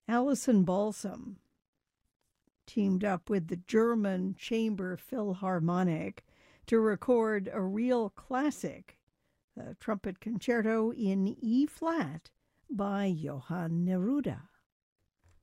Alison Balsam teamed up with the German Chamber Philharmonic to record a real classic, the Trumpet Concerto in E flat by Johann Neruda.